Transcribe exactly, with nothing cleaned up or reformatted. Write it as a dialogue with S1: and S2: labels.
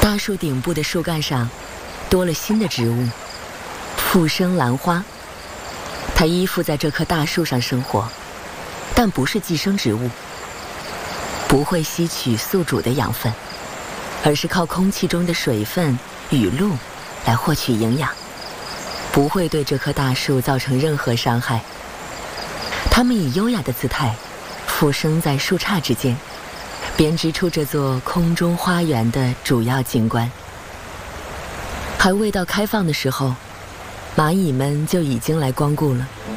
S1: 大树顶部的树干上多了新的植物——附生兰花。它依附在这棵大树上生活，但不是寄生植物，不会吸取宿主的养分，而是靠空气中的水分、雨露来获取营养，不会对这棵大树造成任何伤害。它们以优雅的姿态附生在树杈之间，编织出这座空中花园的主要景观。还未到开放的时候，蚂蚁们就已经来光顾了。